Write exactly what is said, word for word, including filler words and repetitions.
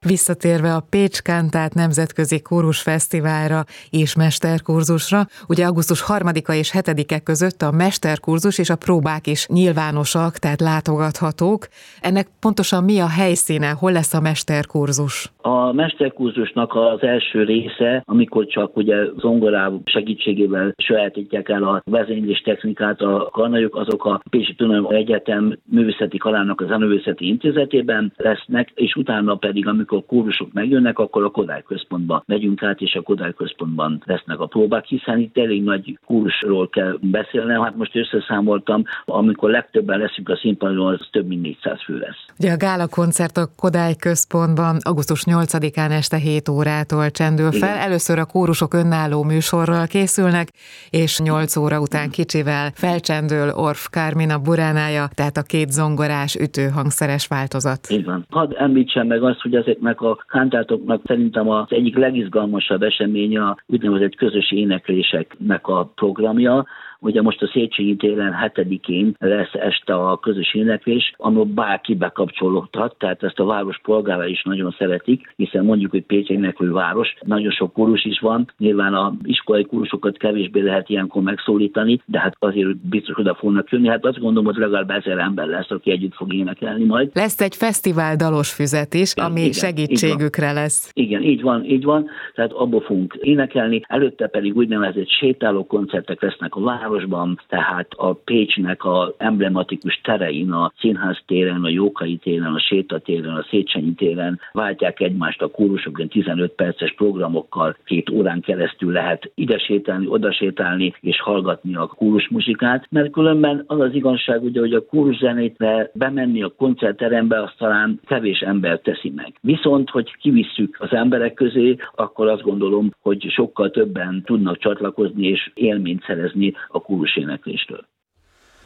Visszatérve a Pécs Kantát Nemzetközi Kórusfesztiválra és mesterkurzusra, ugye augusztus harmadika és hetedike között a mesterkurzus és a próbák is nyilvánosak, tehát látogathatók. Ennek pontosan mi a helyszíne, hol lesz a mesterkurzus? A mesterkurzusnak az első része, amikor csak ugye zongorá segítségével sajátítják el a vezénylés technikát a karnagyok, azok a Pécsi Tudományos Egyetem Művészeti Karának az Művészeti Intézetében lesznek, és utána pedig, amikor kórusok megjönnek, akkor a Kodály Központba megyünk át, és a Kodály Központban lesznek a próbák, hiszen itt elég nagy kórusról kell beszélnem. Hát most összeszámoltam, amikor legtöbben leszünk a színpadon, az több mint négyszáz fő lesz. Ugye a gála koncert a Kodály Központban augusztus nyolcadikán este hét órától csendül fel. Igen. Először a kórusok önálló műsorral készülnek, és nyolc óra után kicsivel felcsendül Orff Kármina buránája, tehát a két zongorás, ütőhangszeres változat. Így van. Hadd említsem meg azt, hogy ezeknek a kántátoknak szerintem az egyik legizgalmasabb eseménye a úgynevezett közös énekléseknek a programja. Ugye most a Széchenyi téren hetedikén lesz este a közös éneklés, ahol bárki bekapcsolódhat, tehát ezt a város polgárai is nagyon szeretik, hiszen mondjuk, hogy Pécs éneklő város, nagyon sok kórus is van, nyilván az iskolai kórusokat kevésbé lehet ilyenkor megszólítani, de hát azért biztos oda fognak jönni, hát azt gondolom, hogy legalább ezer ember lesz, aki együtt fog énekelni majd. Lesz egy fesztivál dalos füzet is, ami igen, segítségükre lesz. Igen, így van, így van, tehát abból fogunk énekelni, előtte pedig úgynevezett sétáló koncertek lesznek a városban, tehát a Pécsnek a emblematikus terein, a Színház téren, a Jókai téren, a Sétatéren, a Széchenyi téren váltják egymást a kórusok, tizenöt perces programokkal, két órán keresztül lehet ide sétálni, oda sétálni és hallgatni a kórusmuzsikát, mert különben az az igazság, ugye, hogy a kóruszenétre bemenni a koncertterembe, azt talán kevés ember teszi meg. Viszont, hogy kivisszük az emberek közé, akkor azt gondolom, hogy sokkal többen tudnak csatlakozni és élményt szerezni a kórus énekléstől.